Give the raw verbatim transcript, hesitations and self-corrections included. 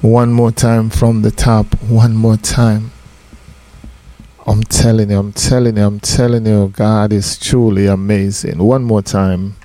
One more time from the top. One more time. I'm telling you, I'm telling you, I'm telling you, God is truly amazing. One more time.